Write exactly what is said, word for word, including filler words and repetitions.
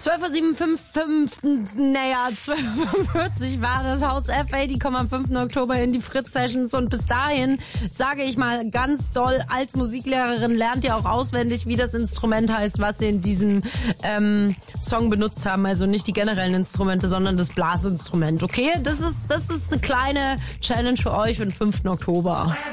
zwölf Uhr siebenundfünfzig, naja, zwölf Uhr fünfundvierzig war das Haus F A, die kommen am fünften Oktober in die Fritz Sessions und bis dahin sage ich mal ganz doll, als Musiklehrerin lernt ihr auch auswendig, wie das Instrument heißt, was sie in diesem ähm, Song benutzt haben. Also nicht die generellen Instrumente, sondern das Blasinstrument, okay? Das ist, das ist eine kleine Challenge für euch für den fünften Oktober.